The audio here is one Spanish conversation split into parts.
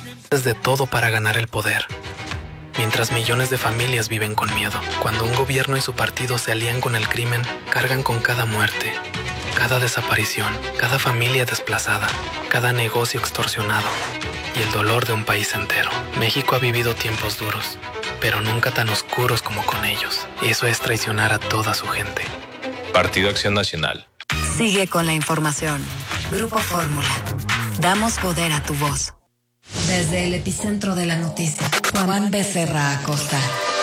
De todo para ganar el poder. Mientras millones de familias viven con miedo, cuando un gobierno y su partido se alían con el crimen, cargan con cada muerte, cada desaparición, cada familia desplazada, cada negocio extorsionado y el dolor de un país entero. México ha vivido tiempos duros, pero nunca tan oscuros como con ellos. Eso es traicionar a toda su gente. Partido Acción Nacional. Sigue con la información. Grupo Fórmula. Damos poder a tu voz. Desde el epicentro de la noticia, Juan Becerra Acosta.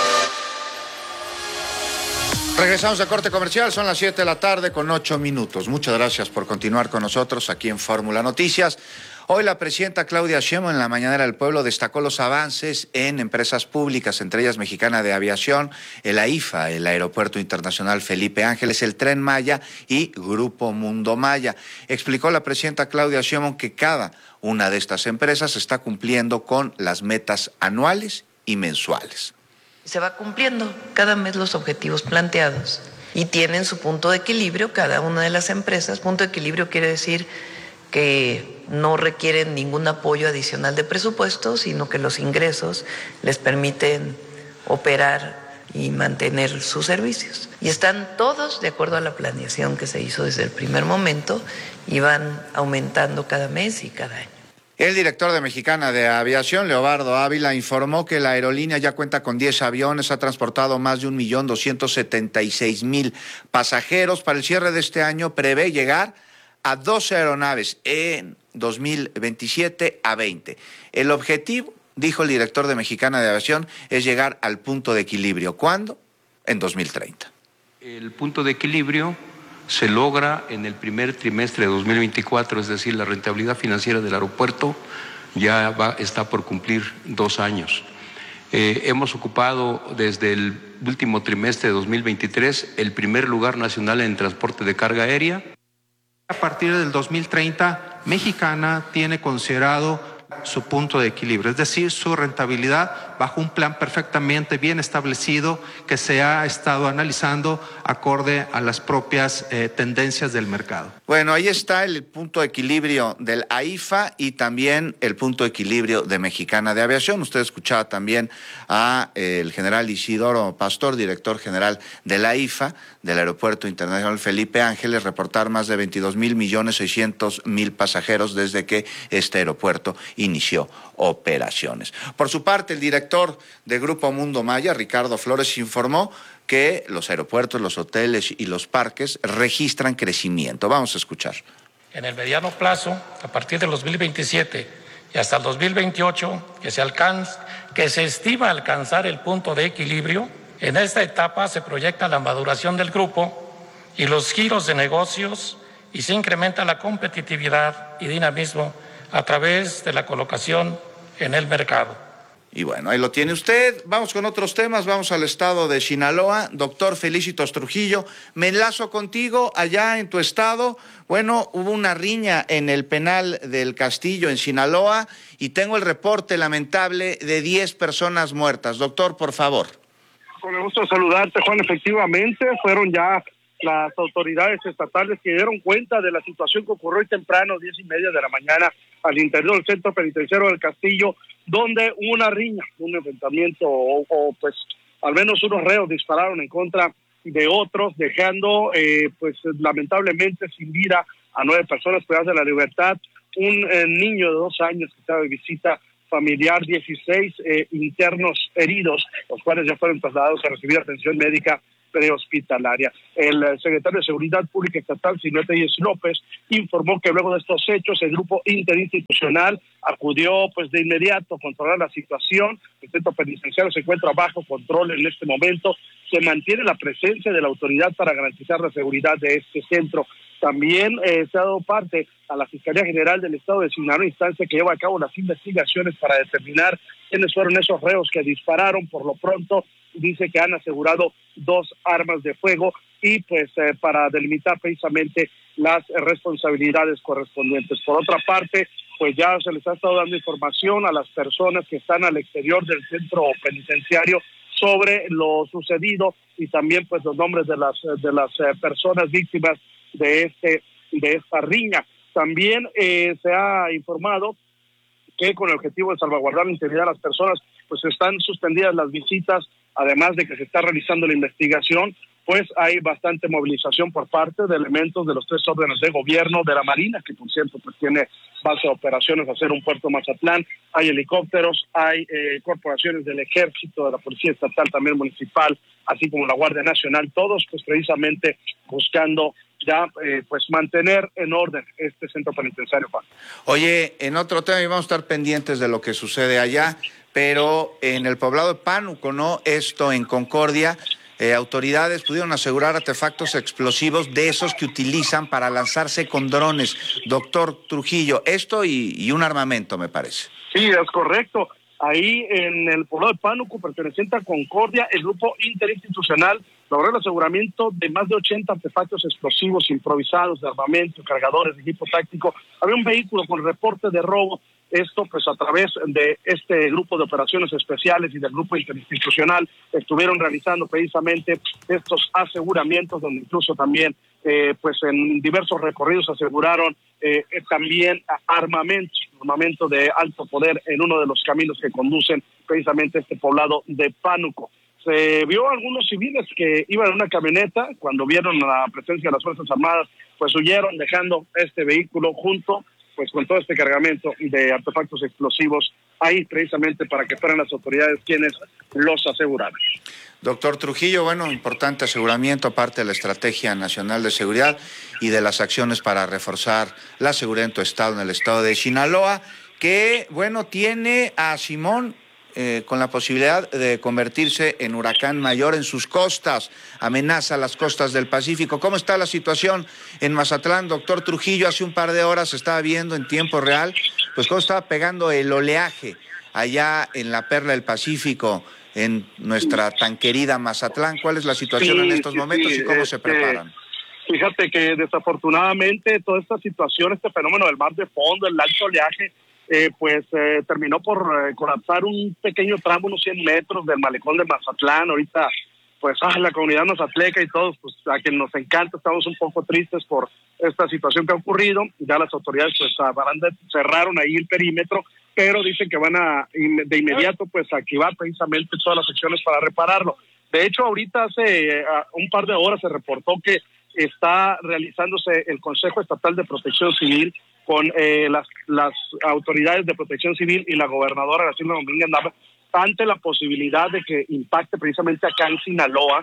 Regresamos a corte comercial, son las 7 de la tarde con 8 minutos. Muchas gracias por continuar con nosotros aquí en Fórmula Noticias. Hoy la presidenta Claudia Sheinbaum en la Mañanera del Pueblo destacó los avances en empresas públicas, entre ellas Mexicana de Aviación, el AIFA, el Aeropuerto Internacional Felipe Ángeles, el Tren Maya y Grupo Mundo Maya. Explicó la presidenta Claudia Sheinbaum que cada una de estas empresas está cumpliendo con las metas anuales y mensuales. Se va cumpliendo cada mes los objetivos planteados y tienen su punto de equilibrio cada una de las empresas. Punto de equilibrio quiere decir que no requieren ningún apoyo adicional de presupuesto, sino que los ingresos les permiten operar y mantener sus servicios. Y están todos de acuerdo a la planeación que se hizo desde el primer momento y van aumentando cada mes y cada año. El director de Mexicana de Aviación, Leobardo Ávila, informó que la aerolínea ya cuenta con 10 aviones, ha transportado más de 1.276.000 pasajeros. Para el cierre de este año prevé llegar a 12 aeronaves en 2027 a 20. El objetivo, dijo el director de Mexicana de Aviación, es llegar al punto de equilibrio. ¿Cuándo? En 2030. El punto de equilibrio se logra en el primer trimestre de 2024, es decir, la rentabilidad financiera del aeropuerto ya está por cumplir 2 años. Hemos ocupado desde el último trimestre de 2023 el primer lugar nacional en transporte de carga aérea. A partir del 2030, Mexicana tiene considerado su punto de equilibrio, es decir, su rentabilidad bajo un plan perfectamente bien establecido que se ha estado analizando acorde a las propias tendencias del mercado. Bueno, ahí está el punto de equilibrio del AIFA y también el punto de equilibrio de Mexicana de Aviación. Usted escuchaba también a el general Isidoro Pastor, director general del AIFA, del Aeropuerto Internacional Felipe Ángeles, reportar más de 22.600.000 pasajeros desde que este aeropuerto inició operaciones. Por su parte, el director de Grupo Mundo Maya, Ricardo Flores, informó que los aeropuertos, los hoteles y los parques registran crecimiento. Vamos a escuchar. En el mediano plazo, a partir del 2027 y hasta el 2028, que se estima alcanzar el punto de equilibrio. En esta etapa se proyecta la maduración del grupo y los giros de negocios y se incrementa la competitividad y dinamismo a través de la colocación en el mercado. Y bueno, ahí lo tiene usted. Vamos con otros temas, vamos al estado de Sinaloa. Doctor Felicitos Trujillo, me enlazo contigo allá en tu estado. Bueno, hubo una riña en el penal del Castillo en Sinaloa y tengo el reporte lamentable de 10 personas muertas. Doctor, por favor. Con el gusto de saludarte, Juan. Efectivamente, fueron ya las autoridades estatales que dieron cuenta de la situación que ocurrió hoy temprano, 10:30 de la mañana, al interior del centro penitenciario del Castillo, donde hubo una riña, un enfrentamiento, o pues al menos unos reos dispararon en contra de otros, dejando pues lamentablemente sin vida a 9 personas privadas de la libertad, un niño de 2 años que estaba de visita familiar, 16 internos heridos, los cuales ya fueron trasladados a recibir atención médica prehospitalaria. El secretario de Seguridad Pública Estatal, Silvio Telles López, informó que luego de estos hechos el grupo interinstitucional acudió pues de inmediato a controlar la situación. El centro penitenciario se encuentra bajo control en este momento. Se mantiene la presencia de la autoridad para garantizar la seguridad de este centro. También se ha dado parte a la Fiscalía General del Estado de Sinaloa, instancia que lleva a cabo las investigaciones para determinar quiénes fueron esos reos que dispararon. Por lo pronto, dice que han asegurado 2 armas de fuego y pues para delimitar precisamente las responsabilidades correspondientes. Por otra parte, pues ya se les ha estado dando información a las personas que están al exterior del centro penitenciario sobre lo sucedido y también pues los nombres de las personas víctimas de esta riña. También se ha informado que con el objetivo de salvaguardar la integridad de las personas, pues están suspendidas las visitas, además de que se está realizando la investigación. Pues hay bastante movilización por parte de elementos de los 3 órdenes de gobierno, de la Marina, que por cierto pues tiene base de operaciones a hacer un puerto Mazatlán, hay helicópteros, hay corporaciones del Ejército, de la Policía Estatal, también municipal, así como la Guardia Nacional, todos pues precisamente buscando ya pues mantener en orden este centro penitenciario. Oye, en otro tema, y vamos a estar pendientes de lo que sucede allá, pero en el poblado de Pánuco, ¿no? Esto en Concordia, autoridades pudieron asegurar artefactos explosivos de esos que utilizan para lanzarse con drones. Doctor Trujillo, esto y un armamento, me parece. Sí, es correcto. Ahí en el poblado de Pánuco, perteneciente a Concordia, el grupo interinstitucional logró el aseguramiento de más de 80 artefactos explosivos improvisados, de armamento, cargadores, de equipo táctico. Había un vehículo con reporte de robo. Esto pues a través de este grupo de operaciones especiales y del grupo interinstitucional estuvieron realizando precisamente estos aseguramientos, donde incluso también pues en diversos recorridos aseguraron también armamento de alto poder en uno de los caminos que conducen precisamente a este poblado de Pánuco. Se vio a algunos civiles que iban en una camioneta, cuando vieron la presencia de las Fuerzas Armadas, pues huyeron dejando este vehículo junto pues con todo este cargamento de artefactos explosivos ahí precisamente para que fueran las autoridades quienes los aseguraran. Doctor Trujillo, bueno, importante aseguramiento, aparte de la Estrategia Nacional de Seguridad y de las acciones para reforzar la seguridad en tu estado, en el estado de Sinaloa, que, bueno, tiene a Simón con la posibilidad de convertirse en huracán mayor en sus costas, amenaza las costas del Pacífico. ¿Cómo está la situación en Mazatlán, doctor Trujillo? Hace un par de horas estaba viendo en tiempo real, pues cómo estaba pegando el oleaje allá en la perla del Pacífico, en nuestra tan querida Mazatlán. ¿Cuál es la situación en estos momentos y cómo se preparan? Fíjate que desafortunadamente toda esta situación, este fenómeno del mar de fondo, el alto oleaje, terminó por colapsar un pequeño tramo, unos 100 metros del malecón de Mazatlán. Ahorita, pues, la comunidad mazatleca y todos, pues, a quien nos encanta, estamos un poco tristes por esta situación que ha ocurrido. Ya las autoridades, pues, cerraron ahí el perímetro, pero dicen que van a, de inmediato, pues, activar precisamente todas las acciones para repararlo. De hecho, ahorita hace un par de horas se reportó que está realizándose el Consejo Estatal de Protección Civil con las autoridades de protección civil y la gobernadora Graciela Domínguez Nava, ante la posibilidad de que impacte precisamente acá en Sinaloa,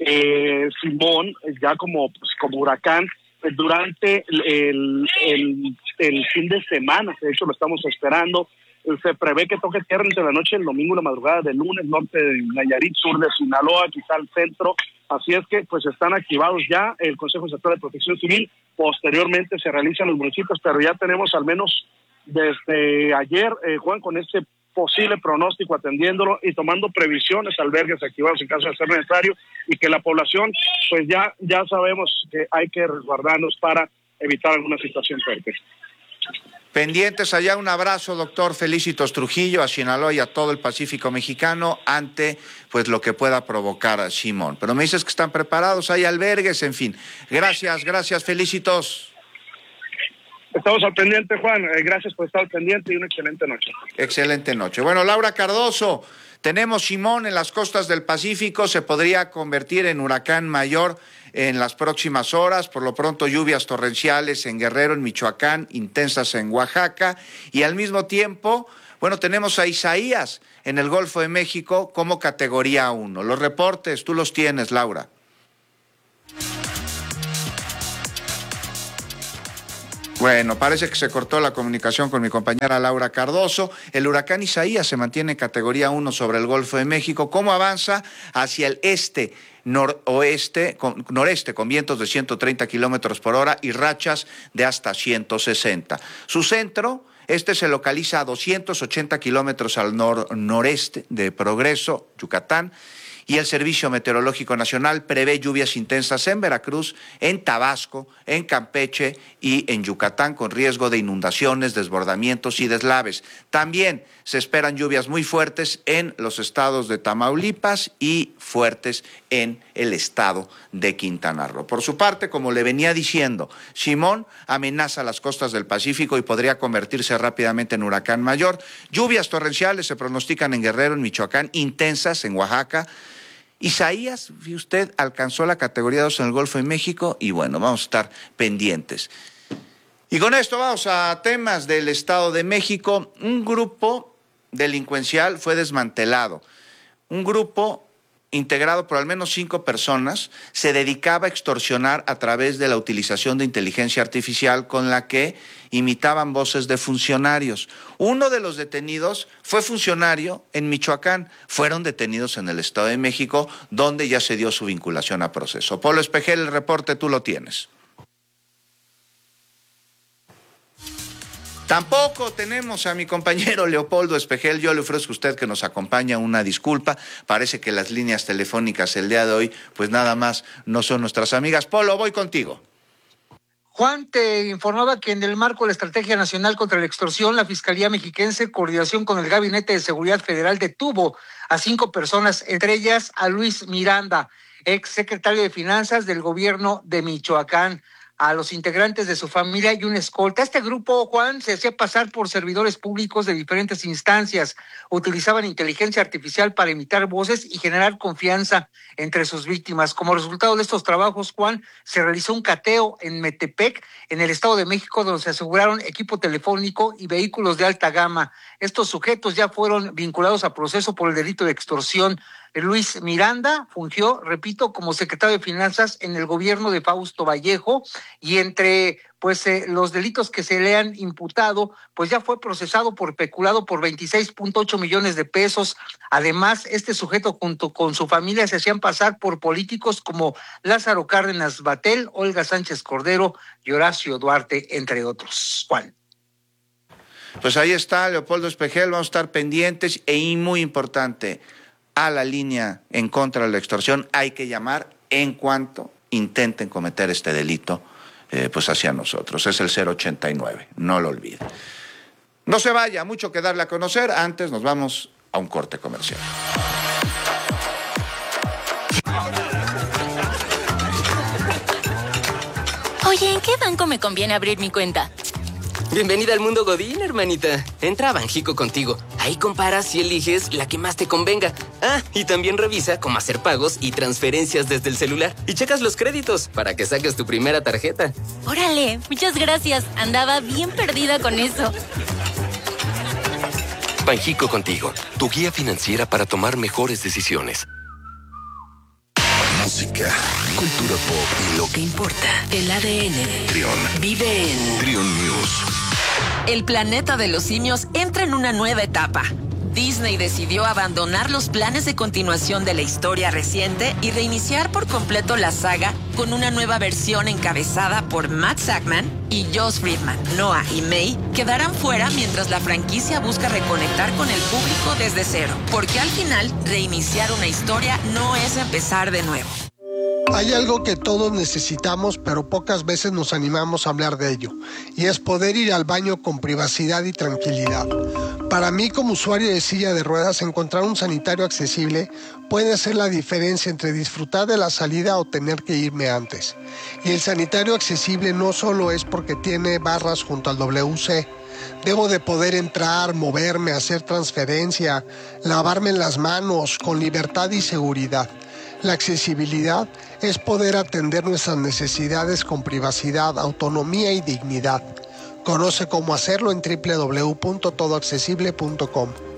Simón, ya como huracán, durante el fin de semana. De hecho, lo estamos esperando. Se prevé que toque tierra entre la noche del domingo y la madrugada del lunes, norte de Nayarit, sur de Sinaloa, quizá el centro. Así es que pues están activados ya el Consejo Estatal de Protección Civil. Posteriormente se realizan los municipios, pero ya tenemos al menos desde ayer, Juan, con este posible pronóstico, atendiéndolo y tomando previsiones, albergues activados en caso de ser necesario, y que la población pues ya sabemos que hay que resguardarnos para evitar alguna situación fuerte. Pendientes allá, un abrazo, doctor. Felicitos Trujillo, a Sinaloa y a todo el Pacífico mexicano ante pues lo que pueda provocar a Simón. Pero me dices que están preparados, hay albergues, en fin. Gracias, felicitos. Estamos al pendiente, Juan. Gracias por estar al pendiente y una excelente noche. Excelente noche. Bueno, Laura Cardoso, tenemos Simón en las costas del Pacífico, se podría convertir en huracán mayor en las próximas horas. Por lo pronto, lluvias torrenciales en Guerrero, en Michoacán, intensas en Oaxaca, y al mismo tiempo, bueno, tenemos a Isaías en el Golfo de México como categoría 1. Los reportes, tú los tienes, Laura. Bueno, parece que se cortó la comunicación con mi compañera Laura Cardoso. El huracán Isaías se mantiene en categoría 1 sobre el Golfo de México. ¿Cómo avanza hacia el noreste con vientos de 130 kilómetros por hora y rachas de hasta 160? Su centro, se localiza a 280 kilómetros al noreste de Progreso, Yucatán, Y el Servicio Meteorológico Nacional prevé lluvias intensas en Veracruz, en Tabasco, en Campeche y en Yucatán, con riesgo de inundaciones, desbordamientos y deslaves. También se esperan lluvias muy fuertes en los estados de Tamaulipas y fuertes en el estado de Quintana Roo. Por su parte, como le venía diciendo, Simón amenaza las costas del Pacífico y podría convertirse rápidamente en huracán mayor. Lluvias torrenciales se pronostican en Guerrero, en Michoacán, intensas en Oaxaca. Isaías, si usted alcanzó la categoría 2 en el Golfo de México y bueno, vamos a estar pendientes. Y con esto vamos a temas del Estado de México. Un grupo delincuencial fue desmantelado. Un grupo integrado por al menos 5 personas se dedicaba a extorsionar a través de la utilización de inteligencia artificial con la que imitaban voces de funcionarios. Uno de los detenidos fue funcionario en Michoacán. Fueron detenidos en el Estado de México, donde ya se dio su vinculación a proceso. Polo Espejel, el reporte tú lo tienes. Tampoco tenemos a mi compañero Leopoldo Espejel. Yo le ofrezco a usted que nos acompañe, una disculpa. Parece que las líneas telefónicas el día de hoy, pues nada más no son nuestras amigas. Polo, voy contigo. Juan, te informaba que en el marco de la Estrategia Nacional contra la Extorsión, la Fiscalía Mexiquense, en coordinación con el Gabinete de Seguridad Federal, detuvo a 5 personas, entre ellas a Luis Miranda, ex secretario de Finanzas del gobierno de Michoacán, a los integrantes de su familia y una escolta. Este grupo, Juan, se hacía pasar por servidores públicos de diferentes instancias. Utilizaban inteligencia artificial para imitar voces y generar confianza entre sus víctimas. Como resultado de estos trabajos, Juan, se realizó un cateo en Metepec, en el Estado de México, donde se aseguraron equipo telefónico y vehículos de alta gama. Estos sujetos ya fueron vinculados a proceso por el delito de extorsión. Luis Miranda fungió, repito, como secretario de Finanzas en el gobierno de Fausto Vallejo, y entre los delitos que se le han imputado, pues ya fue procesado por peculado por 26.8 millones de pesos. Además, este sujeto junto con su familia se hacían pasar por políticos como Lázaro Cárdenas Batel, Olga Sánchez Cordero y Horacio Duarte, entre otros. Juan. Pues ahí está Leopoldo Espejel, vamos a estar pendientes y muy importante, a la línea en contra de la extorsión hay que llamar en cuanto intenten cometer este delito pues hacia nosotros. Es el 089, no lo olviden. No se vaya, mucho que darle a conocer. Antes nos vamos a un corte comercial. Oye, ¿en qué banco me conviene abrir mi cuenta? Bienvenida al mundo Godín, hermanita. Entra a Banjico Contigo. Ahí comparas y eliges la que más te convenga. Ah, y también revisa cómo hacer pagos y transferencias desde el celular. Y checas los créditos para que saques tu primera tarjeta. Órale, muchas gracias. Andaba bien perdida con eso. Banjico Contigo, tu guía financiera para tomar mejores decisiones. Música, cultura pop y lo que importa. El ADN. Trión. Vive en Trión News. El planeta de los simios entra en una nueva etapa. Disney decidió abandonar los planes de continuación de la historia reciente y reiniciar por completo la saga con una nueva versión encabezada por Matt Sackman y Josh Friedman. Noah y May quedarán fuera mientras la franquicia busca reconectar con el público desde cero, porque al final reiniciar una historia no es empezar de nuevo. Hay algo que todos necesitamos, pero pocas veces nos animamos a hablar de ello, y es poder ir al baño con privacidad y tranquilidad. Para mí, como usuario de silla de ruedas, encontrar un sanitario accesible puede ser la diferencia entre disfrutar de la salida o tener que irme antes. Y el sanitario accesible no solo es porque tiene barras junto al WC. Debo de poder entrar, moverme, hacer transferencia, lavarme las manos con libertad y seguridad. La accesibilidad es poder atender nuestras necesidades con privacidad, autonomía y dignidad. Conoce cómo hacerlo en www.todoaccesible.com.